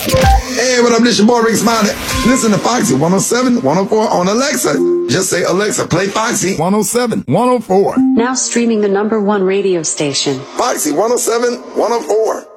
Hey, what up, this your boy Rick Smiley. Listen to Foxy 107, 104 on Alexa. Just say, Alexa, play Foxy 107, 104. Now streaming the #1 radio station. Foxy 107, 104.